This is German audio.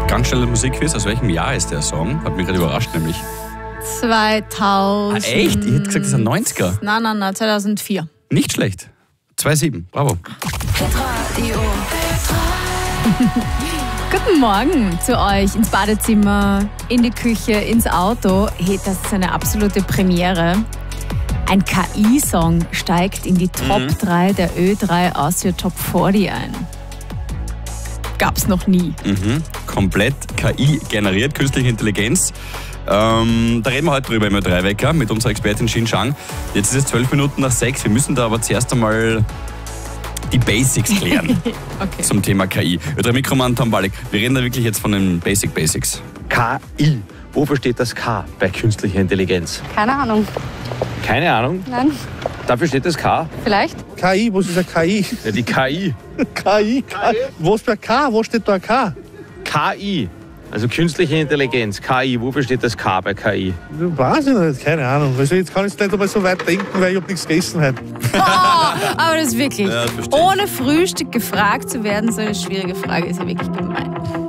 Ganz schnell Musikquiz. Aus welchem Jahr ist der Song? Hat mich gerade überrascht, nämlich. 2000. Echt? Ich hätte gesagt, das ist ein 90er. Nein, 2004. Nicht schlecht. 2,7. Bravo. Guten Morgen zu euch ins Badezimmer, in die Küche, ins Auto. Hey, das ist eine absolute Premiere. Ein KI-Song steigt in die Top 3 der Ö3 Austria Top 40 ein. Gab's noch nie. Komplett KI generiert, künstliche Intelligenz. Da reden wir heute drüber im Ö3-Wecker mit unserer Expertin Xin Zhang. Jetzt ist es 12 Minuten nach 6. Wir müssen da aber zuerst einmal die Basics klären zum Thema KI. Ö3-Mikroman Tom Balek, wir reden da wirklich jetzt von den Basics. KI. Wofür steht das K bei künstlicher Intelligenz? Keine Ahnung. Keine Ahnung. Nein. Dafür steht das K. Vielleicht? KI, was ist ein KI? Ja, die KI. KI? Was für ein K? Wo steht da ein K? KI. Also künstliche Intelligenz. KI. Wofür steht das K bei KI? Weiß ich nicht, keine Ahnung. Also jetzt kann ich nicht einmal so weit denken, weil ich habe nichts gegessen heute. Aber das ist wirklich, Ja, das verstehe ich. ohne Frühstück gefragt zu werden, so eine schwierige Frage ist ja wirklich gemein.